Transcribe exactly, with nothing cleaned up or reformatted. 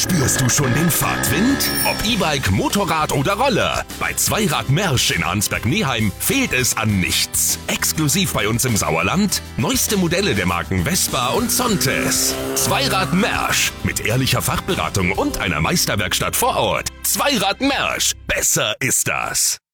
Spürst du schon den Fahrtwind? Ob E-Bike, Motorrad oder Roller. Bei Zweirad Mersch in Arnsberg-Neheim fehlt es an nichts. Exklusiv bei uns im Sauerland. Neueste Modelle der Marken Vespa und Zontes. Zweirad Mersch. Mit ehrlicher Fachberatung und einer Meisterwerkstatt vor Ort. Zweirad Mersch. Besser ist das.